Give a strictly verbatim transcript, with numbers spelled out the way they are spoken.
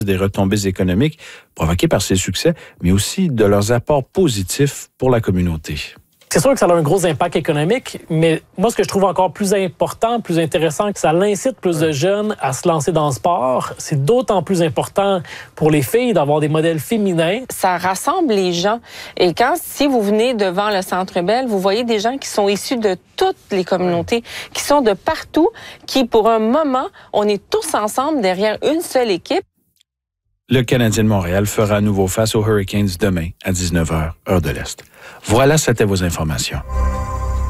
des retombées économiques provoquées par ces succès, mais aussi de leurs apports positifs pour la communauté. C'est sûr que ça a un gros impact économique, mais moi, ce que je trouve encore plus important, plus intéressant, que ça incite plus de jeunes à se lancer dans le sport. C'est d'autant plus important pour les filles d'avoir des modèles féminins. Ça rassemble les gens. Et quand, si vous venez devant le Centre Bell, vous voyez des gens qui sont issus de toutes les communautés, qui sont de partout, qui, pour un moment, on est tous ensemble derrière une seule équipe. Le Canadien de Montréal fera à nouveau face aux Hurricanes demain à dix-neuf heures, heure de l'Est. Voilà, c'était vos informations.